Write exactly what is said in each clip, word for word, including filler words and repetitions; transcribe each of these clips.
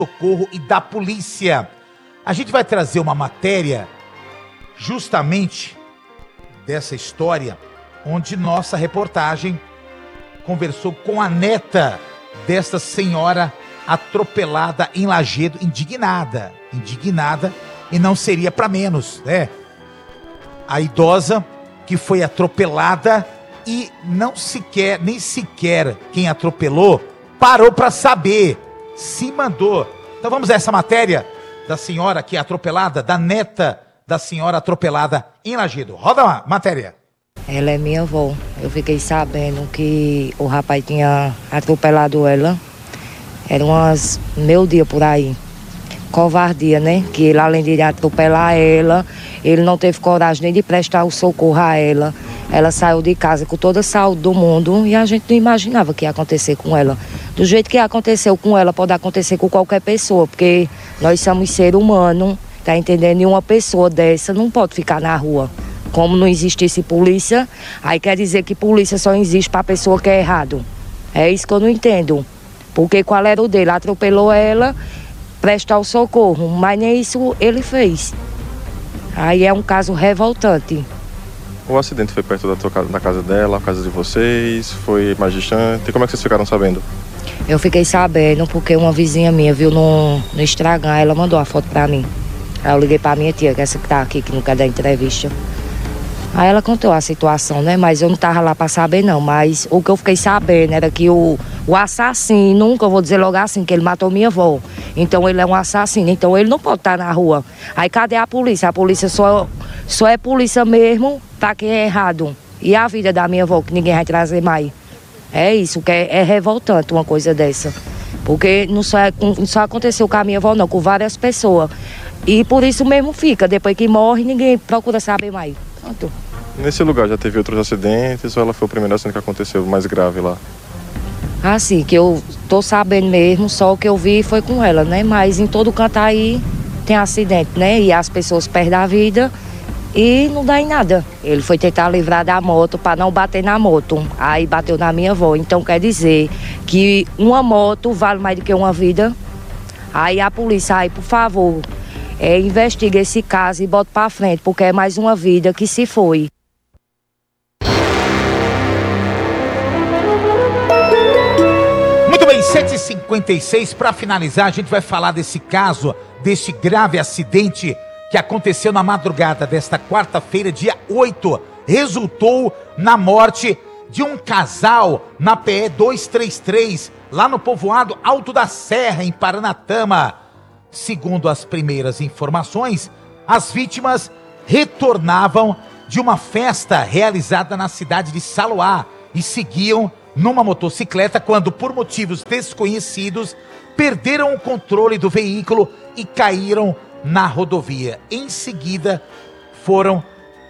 socorro e da polícia. A gente vai trazer uma matéria justamente dessa história, onde nossa reportagem conversou com a neta desta senhora atropelada em Lagedo, indignada, indignada, e não seria para menos, né? A idosa que foi atropelada e não sequer, nem sequer quem atropelou parou para saber, se mandou. Então vamos a essa matéria da senhora que é atropelada, da neta da senhora atropelada em Lagedo. Roda lá, matéria. Ela é minha avó. Eu fiquei sabendo que o rapaz tinha atropelado ela. Era umas meio dia por aí. Covardia, né? Que ele, além de atropelar ela, ele não teve coragem nem de prestar o socorro a ela. Ela saiu de casa com toda a saúde do mundo e a gente não imaginava que ia acontecer com ela. Do jeito que aconteceu com ela, pode acontecer com qualquer pessoa, porque nós somos ser humano, tá entendendo? E uma pessoa dessa não pode ficar na rua. Como não existisse polícia, aí quer dizer que polícia só existe para a pessoa que é errado. É isso que eu não entendo. Porque qual era o dele? Atropelou ela, prestar o socorro, mas nem isso ele fez. Aí é um caso revoltante. O acidente foi perto da, tua, da casa dela, a casa de vocês, foi mais distante. Como é que vocês ficaram sabendo? Eu fiquei sabendo porque uma vizinha minha viu no, no Instagram, ela mandou a foto pra mim. Aí eu liguei pra minha tia, que é essa que tá aqui, que não quer dar entrevista. Aí ela contou a situação, né? Mas eu não tava lá pra saber, não. Mas o que eu fiquei sabendo era que o, o assassino, que eu vou dizer logo assim, que ele matou minha avó. Então ele é um assassino, então ele não pode estar na rua. Aí cadê a polícia? A polícia só, só é polícia mesmo pra quem é errado. E a vida da minha avó, que ninguém vai trazer mais. É isso, que é, é revoltante uma coisa dessa. Porque não só, é, não só aconteceu com a minha avó, não, com várias pessoas. E por isso mesmo fica, depois que morre, ninguém procura saber mais. Pronto. Nesse lugar já teve outros acidentes ou ela foi o primeiro acidente que aconteceu mais grave lá? Ah, sim, que eu tô sabendo mesmo, só o que eu vi foi com ela, né? Mas em todo canto aí tem acidente, né? E as pessoas perdem a vida e não dá em nada. Ele foi tentar livrar da moto para não bater na moto, aí bateu na minha avó. Então quer dizer que uma moto vale mais do que uma vida. Aí a polícia, aí por favor, é, investiga esse caso e bota para frente, porque é mais uma vida que se foi. Muito bem, sete e cinquenta e seis, para finalizar, a gente vai falar desse caso, deste grave acidente que aconteceu na madrugada desta quarta-feira, dia oito. Resultou na morte de um casal na P E duzentos e trinta e três, lá no povoado Alto da Serra, em Paranatama. Segundo as primeiras informações, as vítimas retornavam de uma festa realizada na cidade de Saloá e seguiam numa motocicleta quando, por motivos desconhecidos, perderam o controle do veículo e caíram na rodovia. Em seguida, foram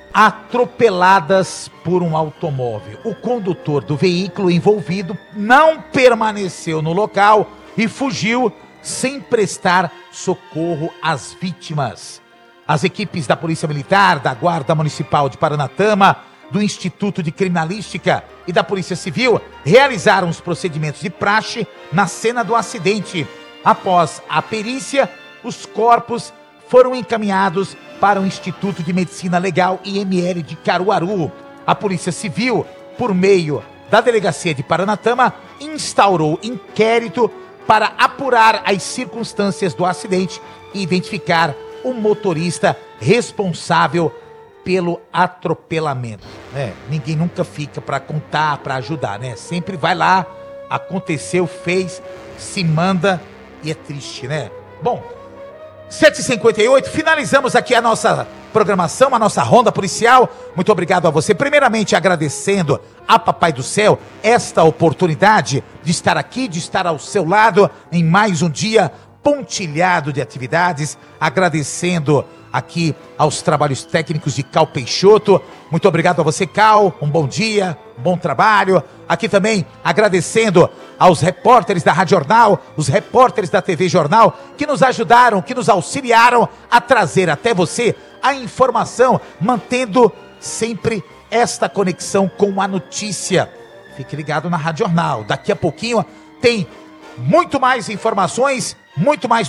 atropeladas por um automóvel. O condutor do veículo envolvido não permaneceu no local e fugiu sem prestar socorro às vítimas. As equipes da Polícia Militar, da Guarda Municipal de Paranatama, do Instituto de Criminalística e da Polícia Civil realizaram os procedimentos de praxe na cena do acidente. Após a perícia, os corpos foram encaminhados para o Instituto de Medicina Legal I M L de Caruaru. A Polícia Civil, por meio da Delegacia de Paranatama, instaurou inquérito para apurar as circunstâncias do acidente e identificar o motorista responsável pelo atropelamento. É, ninguém nunca fica para contar, para ajudar, né? Sempre vai lá, aconteceu, fez, se manda e é triste, né? Bom, sete e cinquenta e oito, finalizamos aqui a nossa programação, a nossa ronda policial. Muito obrigado a você, primeiramente agradecendo a Papai do Céu esta oportunidade de estar aqui, de estar ao seu lado em mais um dia pontilhado de atividades, agradecendo aqui aos trabalhos técnicos de Cal Peixoto. Muito obrigado a você, Cal, um bom dia, um bom trabalho. Aqui também agradecendo aos repórteres da Rádio Jornal, os repórteres da T V Jornal, que nos ajudaram, que nos auxiliaram a trazer até você a informação, mantendo sempre esta conexão com a notícia. Fique ligado na Rádio Jornal, daqui a pouquinho tem muito mais informações, muito mais